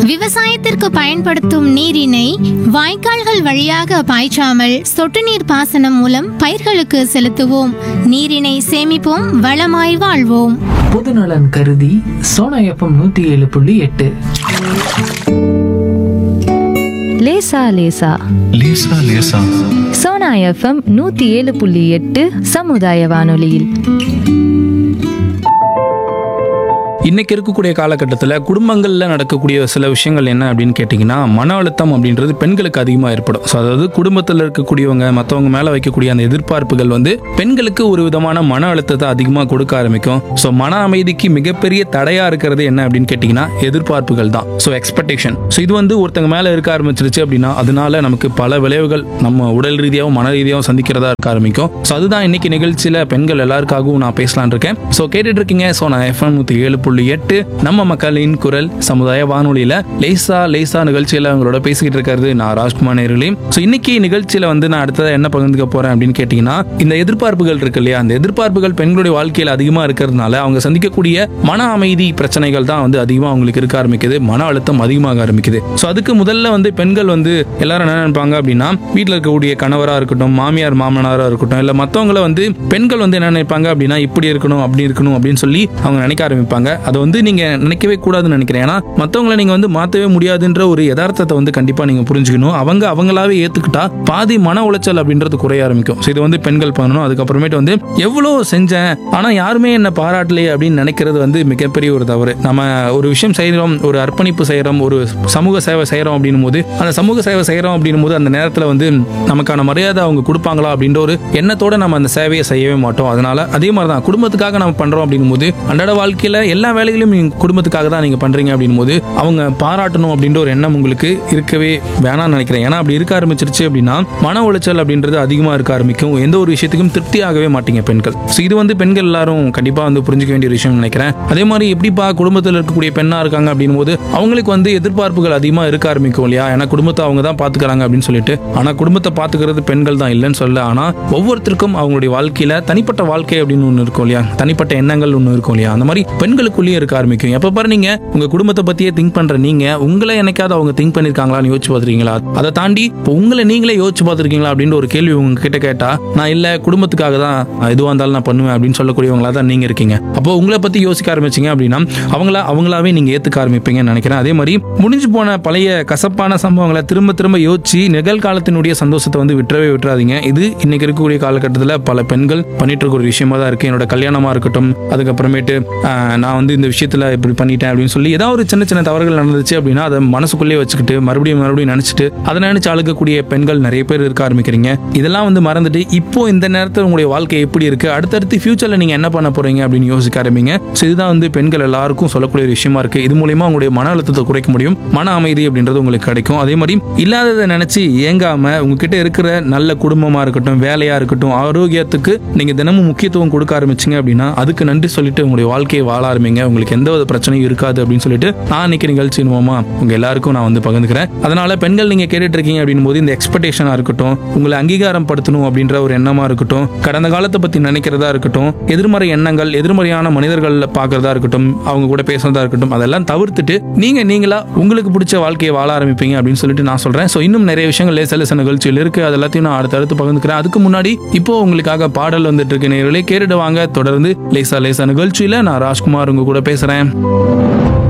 விவசாயத்திற்கு பயன்படுத்தும் நீரினை வாய்க்கால்கள் வழியாக பாய்ச்சாமல் சொட்டு நீர் பாசனம் மூலம் பயிர்களுக்கு செலுத்துவோம். நீரினை சேமிப்போம், வளமாய் வாழ்வோம். பொதுநலன் கருதி சோனா எஃப்எம் 107.8. லேசா லேசா லேசா லேசா சோனா எஃப்எம் 107.8 சமுதாய வானொலியில். இன்னைக்கு இருக்கக்கூடிய காலகட்டத்தில் குடும்பங்களில் நடக்கக்கூடிய சில விஷயங்கள் என்ன அப்படின்னு கேட்டிங்கன்னா, மன அழுத்தம் அப்படின்றது பெண்களுக்கு அதிகமாக ஏற்படும். ஸோ அதாவது குடும்பத்தில் இருக்கக்கூடியவங்க மற்றவங்க மேலே வைக்கக்கூடிய அந்த எதிர்பார்ப்புகள் பெண்களுக்கு ஒரு விதமான மன அழுத்தத்தை அதிகமாக கொடுக்க ஆரம்பிக்கும். ஸோ மன அமைதிக்கு மிகப்பெரிய தடையாக இருக்கிறது என்ன அப்படின்னு கேட்டிங்கன்னா எதிர்பார்ப்புகள் தான். So expectation. ஸோ இது ஒருத்தங்க மேலே இருக்க ஆரம்பிச்சிருச்சு அப்படின்னா அதனால நமக்கு பல விளைவுகள் நம்ம உடல் ரீதியாகவும் மன ரீதியாகவும் சந்திக்கிறதா இருக்க ஆரம்பிக்கும். ஸோ அதுதான் இன்னைக்கு நிகழ்ச்சியில் பெண்கள் எல்லாருக்காகவும் நான் பேசலான் இருக்கேன். ஸோ கேட்டுட்டு இருக்கீங்க. ஸோ நான் FM 107.8 நம்ம மக்களின் குரல் சமுதாய வானொலியில லேசா லேசா நிகழ்ச்சியில அவங்களோட பேசிக்கிட்டு இருக்கிறது நான் ராஜ்குமார் நேர்களே. ஸோ இன்னைக்கு நிகழ்ச்சியில நான் அடுத்ததா என்ன பகிர்ந்துக்க போறேன் அப்படின்னு கேட்டீங்கன்னா, இந்த எதிர்பார்ப்புகள் இருக்கு இல்லையா, அந்த எதிர்பார்ப்புகள் பெண்களுடைய வாழ்க்கையில் அதிகமா இருக்கிறதுனால அவங்க சந்திக்கக்கூடிய மன அமைதி பிரச்சனைகள் தான் அதிகமா அவங்களுக்கு இருக்க ஆரம்பிக்குது. மன அழுத்தம் அதிகமாக ஆரம்பிக்குது. ஸோ அதுக்கு முதல்ல பெண்கள் எல்லாரும் என்ன நினைப்பாங்க அப்படின்னா, வீட்டில் இருக்கக்கூடிய கணவரா இருக்கட்டும், மாமியார் மாமனாரா இருக்கட்டும், இல்ல மற்றவங்கள பெண்கள் என்ன நினைப்பாங்க அப்படின்னா, இப்படி இருக்கணும் அப்படி இருக்கணும் அப்படின்னு சொல்லி அவங்க நினைக்க ஆரம்பிப்பாங்க. அதை நீங்க நினைக்கவே கூடாதுன்னு நினைக்கிறேன். ஏன்னா மற்றவங்களை நீங்க மாற்றவே முடியாதுன்ற ஒரு யதார்த்தத்தை கண்டிப்பா நீங்க புரிஞ்சுக்கணும். அவங்களாவே ஏத்துக்கிட்டா பாதி மன உளைச்சல் அப்படின்றது குறைய ஆரம்பிக்கும். இது பெண்கள் பண்ணணும். அதுக்கப்புறமேட்டு எவ்வளவு செஞ்சேன் ஆனா யாருமே என்ன பாராட்டலையே அப்படின்னு நினைக்கிறது மிகப்பெரிய ஒரு தவறு. நம்ம ஒரு விஷயம் செய்யறோம், ஒரு அர்ப்பணிப்பு செய்யறோம், ஒரு சமூக சேவை செய்யறோம் அப்படின்னும் போது அந்த சமூக சேவை செய்யறோம் அப்படின்னும் போது அந்த நேரத்தில் நமக்கான மரியாதை அவங்க கொடுப்பாங்களா அப்படின்ற ஒரு எண்ணத்தோட நம்ம அந்த சேவையை செய்யவே மாட்டோம். அதனால அதே மாதிரிதான் குடும்பத்துக்காக நம்ம பண்றோம் அப்படின்னும் போது அன்றாட வாழ்க்கையில எல்லா வேலைகளையும் நீங்க குடும்பத்துக்காக தான் நீங்க பண்றீங்க அப்படின்னும் போது அவங்க பாராட்டணும் அப்படின்ற ஒரு எண்ணம் உங்களுக்கு இருக்கவே வேணாம்னு நினைக்கிறேன். ஏன்னா அப்படி இருக்க ஆரம்பிச்சிருச்சு அப்படின்னா மன உளைச்சல் அப்படின்றது அதிகமா இருக்க ஆரம்பிக்கும். எந்த ஒரு விஷயத்துக்கும் திருப்தியாகவே மாட்டீங்க பெண்கள். இது பெண்கள் எல்லாரும் கண்டிப்பா புரிஞ்சுக்க வேண்டிய விஷயம் நினைக்கிறேன். அதே மாதிரி எப்படிப்பா குடும்பத்தில் இருக்கக்கூடிய பெண்ணா இருக்காங்க அப்படின்னும் போது அவங்களுக்கு எதிர்பார்ப்புகள் அதிகமா இருக்க ஆரம்பிக்கும் இல்லையா. ஏன்னா குடும்பத்தை அவங்க தான் பாத்துக்கிறாங்க அப்படின்னு சொல்லிட்டு. ஆனா குடும்பத்தை பாத்துக்கிறது பெண்கள் தான் இல்லைன்னு சொல்ல. ஆனா ஒவ்வொருத்தருக்கும் அவங்களுடைய வாழ்க்கையில தனிப்பட்ட வாழ்க்கை அப்படின்னு ஒண்ணு இருக்கும் இல்லையா, தனிப்பட்ட எண்ணங்கள் ஒண்ணு இருக்கும் இல்லையா, அந்த மாதிரி பெண்களுக்குள்ளேயே இருக்க ஆரம்பிக்கும். எப்ப பாரு நீங்க உங்க குடும்பத்தை பத்தியே திங்க் பண்ற நீங்க உங்களை என்னைக்காவது அவங்க திங்க் பண்ணிருக்காங்களான்னு யோசிச்சு பார்த்திருக்கீங்களா? அதை தாண்டி உங்களை நீங்களே யோசிச்சு பார்த்திருக்கீங்களா அப்படின்னு ஒரு கேள்வி உங்க கிட்ட கேட்டா, நான் இல்ல குடும்பத்துக்காக தான் எதுவா இருந்தாலும் நான் பண்ணுவேன் அப்படின்னு சொல்லக்கூடியவங்களா தான் நீங்க இருக்கீங்க. அப்போ உங்களை பத்தி யோசிக்க ஆரம்பிச்சீங்க அப்படின்னா அவங்களாவே நீங்க ஏத்துக்க ஆரம்பிப்பீங்கன்னு நினைக்கிறேன். அதே மாதிரி முடிஞ்சு போன பழைய கசப்பான சம்பவங்களை திரும்ப திரும்ப யோசிச்சு நிகழ்காலத்தினுடைய சந்தோஷத்தை விட்டுறவே விட்டுறாதீங்க. இது இன்னைக்கு இருக்கக்கூடிய காலகட்டத்தில் பல பெண்கள் பண்ணிட்டு இருக்க ஒரு விஷயமா தான் இருக்கு. என்னோட கல்யாணமா இருக்கட்டும், அதுக்கப்புறமேட்டு நான் இந்த விஷயத்துல இப்படி பண்ணிட்டேன் அப்படின்னு சொல்லி ஏதாவது ஒரு சின்ன சின்ன தவறுகள் நடந்துச்சு அப்படின்னா அதை மனசுக்குள்ளேயே வச்சுக்கிட்டு மறுபடியும் நினைச்சிட்டு அதை நினைச்சு அழுகக்கூடிய பெண்கள் நிறைய பேர் இருக்க ஆரம்பிக்கிறீங்க. இதெல்லாம் மறந்துட்டு இப்போ இந்த நேரத்தில் உங்களுடைய வாழ்க்கை எப்படி இருக்கு, அடுத்தடுத்து ஃபியூச்சர்ல நீங்க என்ன பண்ண போறீங்க அப்படின்னு யோசிக்க ஆரம்பிங்க. இதுதான் பெண்கள் எல்லாருக்கும் சொல்லக்கூடிய ஒரு விஷயமா இருக்கு. இது மூலமா உங்களுடைய மன அழுத்தத்தை குறைக்க முடியும், மன அமைதி அப்படின்றது உங்களுக்கு கிடைக்கும். அதே மாதிரி இல்லாததை நினைச்சு ஏங்காம உங்ககிட்ட இருக்கிற நல்ல குடும்பமா இருக்கட்டும், வேலையா இருக்கட்டும், ஆரோக்கியத்துக்கு நீங்க தினமும் முக்கியத்துவம் கொடுக்க ஆரம்பிச்சீங்க அப்படின்னா அதுக்கு நன்றி சொல்லிட்டு உங்களுடைய வாழ்க்கையை வாழ ஆரம்பிங்க. உங்களுக்கு எந்த பிரச்சனையும் இருக்காது அப்படின்னு சொல்லிட்டு நான் இன்னைக்கு நிகழ்ச்சி மூலமா உங்க எல்லாருக்கும் நான் பகிர்ந்துக்கிறேன். அதனால பெண்கள் நீங்க கேட்டுட்டு இருக்கீங்க அப்படின் போது இந்த எக்ஸ்பெக்டேஷனா இருக்கட்டும், உங்களை அங்கீகாரம் படுத்தணும் அப்படின்ற ஒரு எண்ணமா இருக்கட்டும், கடந்த காலத்தை பத்தி நினைக்கிறதா இருக்கட்டும், எதிர்மறை எண்ணங்கள் எதிர்மறையான மனிதர்கள் பாக்குறதா இருக்கட்டும், அவங்க கூட பேசுறதா இருக்கட்டும், அதெல்லாம் தவிர்த்துட்டு நீங்களா உங்களுக்கு பிடிச்ச வாழ்க்கையை வாழ ஆரம்பிப்பீங்க அப்படின்னு சொல்லிட்டு நான் சொல்றேன். சோ இன்னும் நிறைய விஷயங்கள் லேச லேச நிகழ்ச்சியில் இருக்கு. அது எல்லாத்தையும் நான் அடுத்தடுத்து பகிர்ந்துக்கிறேன். அதுக்கு முன்னாடி இப்போ உங்களுக்காக பாடல் வந்துட்டு இருக்கு. நேயர்களே கேட்டுட்டு வாங்க. தொடர்ந்து லேசா லேசா நிகழ்ச்சியில நான் ராஜ்குமார் உங்க கூட பேசுறேன்.